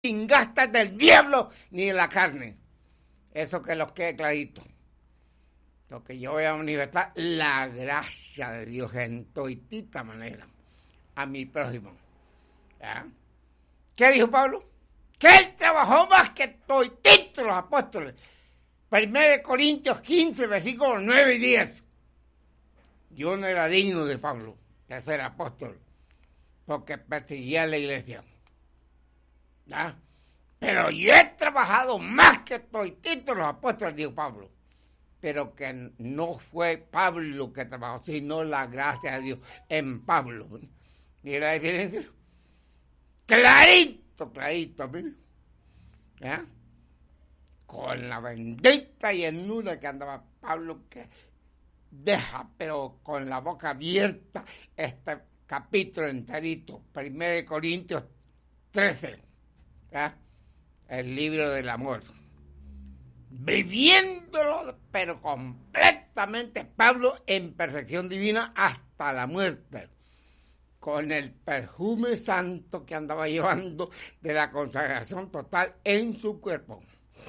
ingastas del diablo ni de la carne. Eso que los quede clarito. Lo que yo voy a manifestar, la gracia de Dios en toitita manera a mi prójimo. ¿Ya? ¿Qué dijo Pablo? Que él trabajó más que toititos los apóstoles. 1 Corintios 15, versículos 9 y 10. Yo no era digno de Pablo de ser apóstol, porque perseguía a la iglesia. ¿Ya? Pero yo he trabajado más que toititos los apóstoles, dijo Pablo. Pero que no fue Pablo que trabajó, sino la gracia de Dios en Pablo. ¿Y la diferencia? Clarito, mire. ¿Ya? Con la bendita llenura que andaba Pablo, que deja, pero con la boca abierta, este capítulo enterito, 1 Corintios 13, ¿ya? El libro del amor. Viviéndolo, pero completamente, Pablo en perfección divina hasta la muerte, con el perfume santo que andaba llevando de la consagración total en su cuerpo.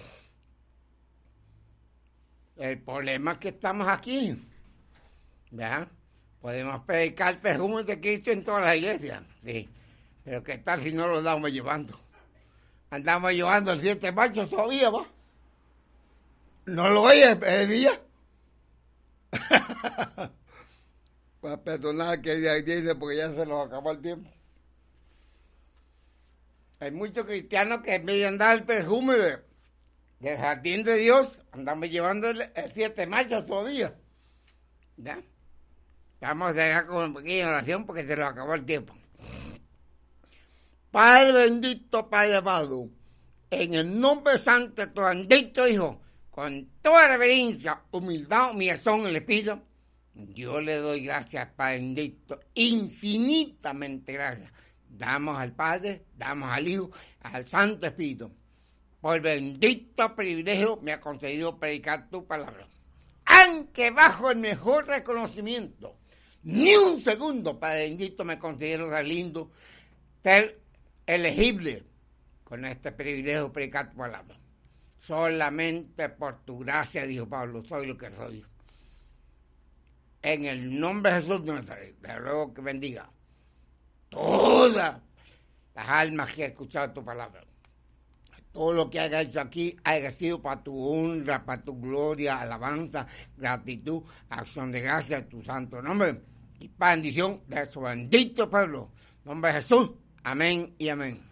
El problema es que estamos aquí, ¿verdad? Podemos predicar el perfume de Cristo en todas las iglesias, sí, pero ¿qué tal si no lo andamos llevando? Andamos llevando el 7 de marzo todavía, ¿va? ¿No lo oye, día? Para perdonar que dice porque ya se nos acabó el tiempo. Hay muchos cristianos que en vez de andar el perfume del jardín de Dios, andamos llevando el 7 de marzo todavía. ¿Ya? Vamos a dejar con una pequeña oración porque se nos acabó el tiempo. Padre bendito, Padre amado, en el nombre santo de tu bendito Hijo, con toda reverencia, humildad, humillación le pido, yo le doy gracias, Padre bendito, infinitamente gracias. Damos al Padre, damos al Hijo, al Santo Espíritu. Por bendito privilegio me ha concedido predicar tu palabra. Aunque bajo el mejor reconocimiento, ni un segundo, Padre bendito, me considero ser lindo, ser elegible con este privilegio de predicar tu palabra. Solamente por tu gracia, dijo Pablo, soy lo que soy. En el nombre de Jesús de Nazaret, le ruego que bendiga todas las almas que han escuchado tu palabra. Todo lo que haya hecho aquí haya sido para tu honra, para tu gloria, alabanza, gratitud, acción de gracia a tu santo nombre y bendición de su bendito pueblo. En nombre de Jesús, amén y amén.